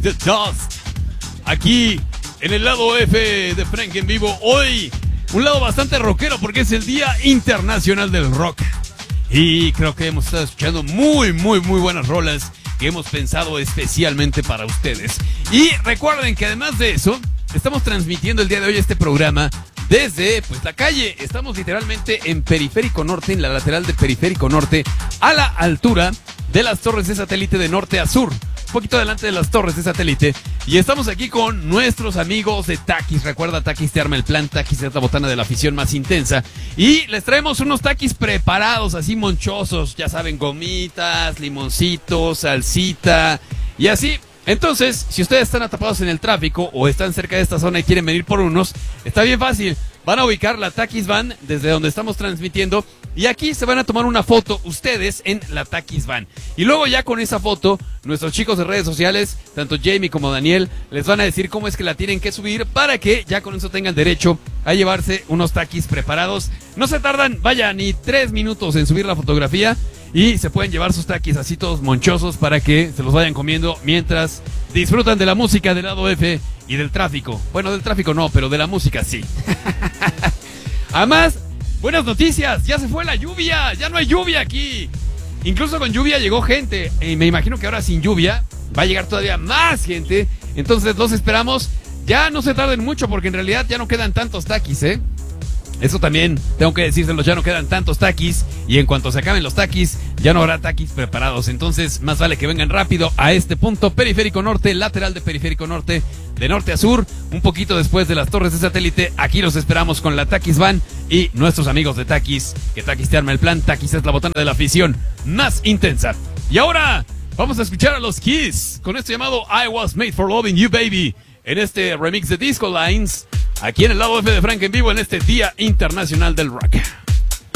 the Dust. Aquí en el lado F de Frank en vivo. Hoy un lado bastante rockero porque es el Día Internacional del Rock. Y creo que hemos estado escuchando muy buenas rolas que hemos pensado especialmente para ustedes. Y recuerden que además de eso, estamos transmitiendo el día de hoy este programa desde la calle. Estamos literalmente en Periférico Norte, en la lateral de Periférico Norte, a la altura de las torres de satélite de norte a sur, un poquito adelante de las torres de satélite. Y estamos aquí con nuestros amigos de Takis. Recuerda, Takis te arma el plan. Takis es la botana de la afición más intensa. Y les traemos unos Takis preparados, así monchosos. Ya saben, gomitas, limoncitos, salsita y así. Entonces, si ustedes están atrapados en el tráfico o están cerca de esta zona y quieren venir por unos, está bien fácil. Van a ubicar la Takis Van desde donde estamos transmitiendo y aquí se van a tomar una foto ustedes en la Takis Van. Y luego ya con esa foto, nuestros chicos de redes sociales, tanto Jamie como Daniel, les van a decir cómo es que la tienen que subir para que ya con eso tengan derecho a llevarse unos Takis preparados. No se tardan, vaya, ni 3 minutos en subir la fotografía. Y se pueden llevar sus Takis así todos monchosos para que se los vayan comiendo mientras disfrutan de la música del lado F y del tráfico. Bueno, del tráfico no, pero de la música sí. Además, buenas noticias, ya se fue la lluvia, ya no hay lluvia aquí. Incluso con lluvia llegó gente y me imagino que ahora sin lluvia va a llegar todavía más gente. Entonces los esperamos, ya no se tarden mucho porque en realidad ya no quedan tantos Takis, Eso también tengo que decírselos, ya no quedan tantos Takis y en cuanto se acaben los Takis ya no habrá Takis preparados. Entonces más vale que vengan rápido a este punto, Periférico Norte, lateral de Periférico Norte, de norte a sur, un poquito después de las torres de satélite. Aquí los esperamos con la Takis Van y nuestros amigos de Takis, que Takis te arma el plan. Takis es la botana de la afición más intensa. Y ahora vamos a escuchar a los Kiss con esto llamado I Was Made for Loving You Baby, en este remix de Disco Lines, aquí en el lado F de Frank en vivo en este Día Internacional del Rock.